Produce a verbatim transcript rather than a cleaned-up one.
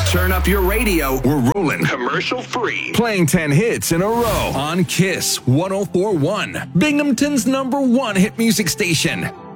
Turn up your radio. We're rolling commercial free. Playing ten hits in a row on Kiss one oh four point one, Binghamton's number one hit music station.